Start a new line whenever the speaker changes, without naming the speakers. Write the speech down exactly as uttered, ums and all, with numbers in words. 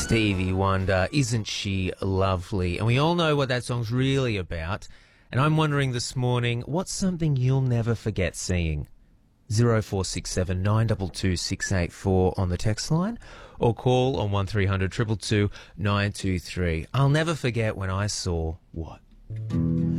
Stevie Wonder, Isn't She Lovely? And we all know what that song's really about. And I'm wondering this morning, what's something you'll never forget seeing? zero four six seven nine two two six eight four on the text line, or call on one three hundred two two two nine two three. I'll never forget when I saw what?